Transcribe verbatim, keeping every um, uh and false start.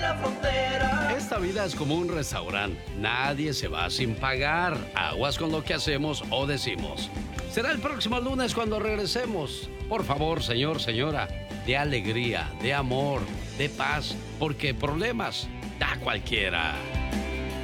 la frontera. Esta vida es como un restaurante. Nadie se va sin pagar. Aguas con lo que hacemos o decimos. Será el próximo lunes cuando regresemos. Por favor, señor, señora, de alegría, de amor, de paz, porque problemas da cualquiera.